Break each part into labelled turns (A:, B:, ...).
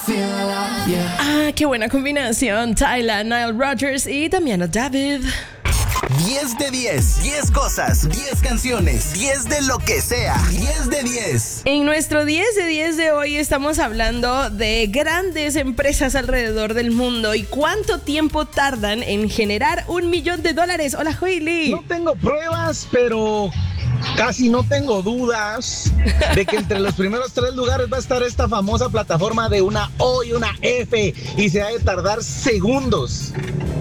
A: Ah, qué buena combinación. Tyla, Nile Rodgers y Damiano David.
B: 10 de 10, 10 cosas, 10 canciones, 10 de lo que sea, 10 de 10.
A: En nuestro 10 de 10 de hoy estamos hablando de grandes empresas alrededor del mundo y cuánto tiempo tardan en generar $1,000,000. Hola, Joely.
C: No tengo pruebas, pero casi no tengo dudas de que entre los primeros 3 lugares va a estar esta famosa plataforma de una O y una F y se ha de tardar segundos.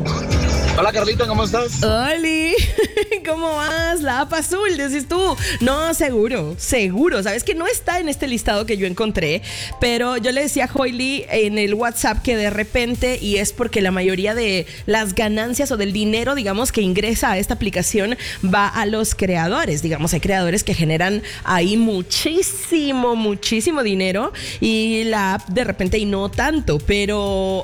C: Hola Carlita, ¿cómo estás?
A: Oli, ¿cómo vas? La app azul, decís tú. No, seguro. Sabes que no está en este listado que yo encontré, pero yo le decía a Joely en el WhatsApp que de repente, y es porque la mayoría de las ganancias o del dinero, digamos, que ingresa a esta aplicación va a los creadores. Digamos, hay creadores que generan ahí muchísimo dinero y la app de repente y no tanto, pero...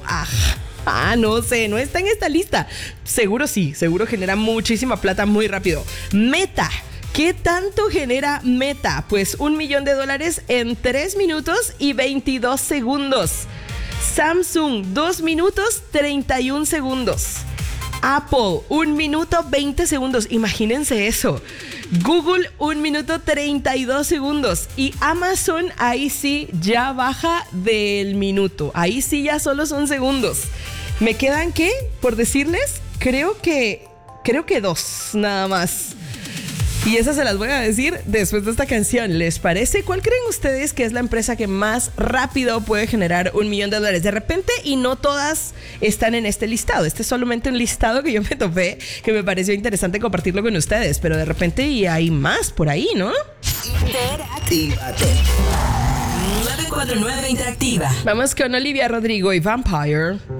A: no sé, no está en esta lista. Seguro sí, seguro genera muchísima plata muy rápido. Meta. ¿Qué tanto genera Meta? Pues $1,000,000 en 3 minutos y 22 segundos. Samsung, 2 minutos 31 segundos. Apple, 1 minuto 20 segundos. Imagínense eso. Google, 1 minuto 32 segundos. Y Amazon, ahí sí ya baja del minuto. Ahí sí ya solo son segundos. ¿Me quedan qué? Por decirles, creo que 2 nada más. Y esas se las voy a decir después de esta canción. ¿Les parece? ¿Cuál creen ustedes que es la empresa que más rápido puede generar $1,000,000? De repente, y no todas están en este listado. Este es solamente un listado que yo me topé, que me pareció interesante compartirlo con ustedes. Pero de repente y hay más por ahí, ¿no?
D: Interactívate. 949 Interactiva.
A: Vamos con Olivia Rodrigo y Vampire.